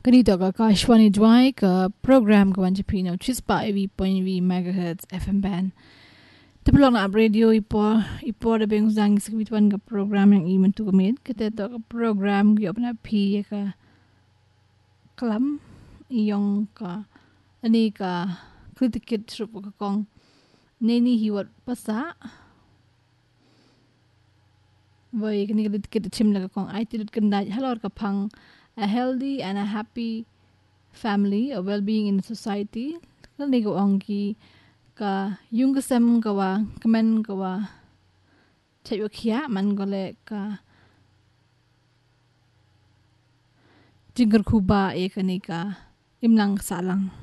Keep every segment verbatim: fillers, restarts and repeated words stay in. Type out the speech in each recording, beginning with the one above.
Kanito ka Kashwani Dwai ka program ka Wanjapino Chispa V point V megahertz F M band. Tapos na radio ipo ipo da beng zang sikitwan ka program yang iman tu kamit kita to ka program gyop na pi ka klam iyong ka ani ka kritikit sup ka kong neni hiwat pasa boy kini kritikit chim la ka kong ai tidut kandaj halor ka phang a healthy and a happy family, a well-being in society. Kani ko angki ka yung kasem kawa kamen kawa chayo kia man gole ka jingar kuba e kani ka imlang salang.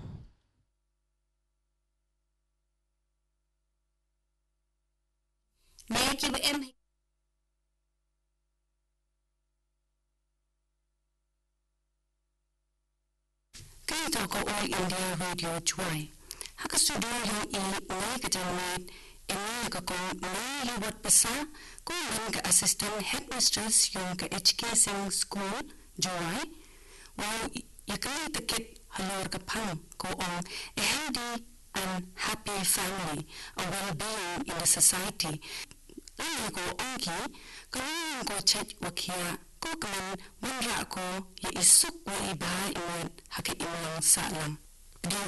Kanito ko All India Radio Dwai. Hakasudo yung i-uwi katamit ina ka kung naihiwat pasa kung man ka assistant headmistress yung ka H K Singh School Dwai. Well, yakay takit halor ka pang ko ang a healthy and happy family, a well-being in the society. Lalo ko angki, kung ko chat wakia ko kaman manra ko ya isuk wa iba iwan haki ilang salang.